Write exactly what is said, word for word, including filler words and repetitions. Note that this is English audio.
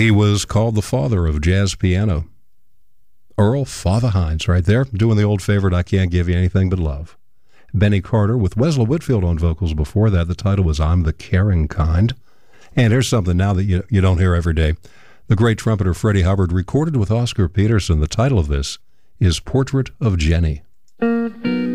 He was called the father of jazz piano. Earl Father Hines, right there, doing the old favorite, I Can't Give You Anything But Love. Benny Carter with Wesley Whitfield on vocals before that. The title was I'm the Caring Kind. And here's something now that you, you don't hear every day. The great trumpeter Freddie Hubbard recorded with Oscar Peterson. The title of this is Portrait of Jenny.